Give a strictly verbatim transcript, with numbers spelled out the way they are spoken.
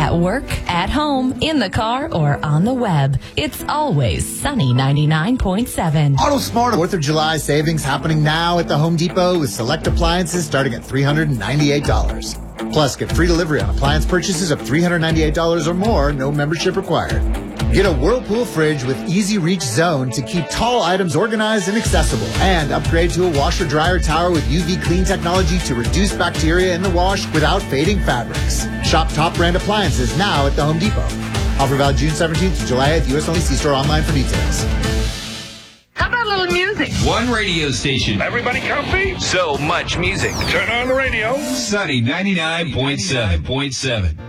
At work, at home, in the car, or on the web. It's always Sunny ninety-nine point seven. AutoSmart fourth of July savings happening now at the Home Depot with select appliances starting at three hundred ninety-eight dollars. Plus, get free delivery on appliance purchases of three hundred ninety-eight dollars or more, no membership required. Get a Whirlpool fridge with Easy Reach Zone to keep tall items organized and accessible. And upgrade to a washer-dryer tower with U V clean technology to reduce bacteria in the wash without fading fabrics. Shop top brand appliances now at the Home Depot. Offer valid June seventeenth to July eighth. U S only. See store online for details. How about a little music? One radio station. Everybody comfy? So much music. Turn on the radio. Sunny ninety-nine point seven.